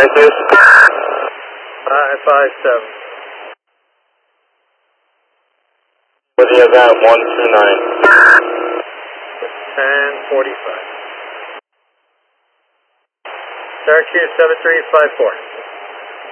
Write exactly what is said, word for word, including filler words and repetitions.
Syracuse? five five seven. What do you have at one two nine? ten forty-five. Syracuse seven three five four.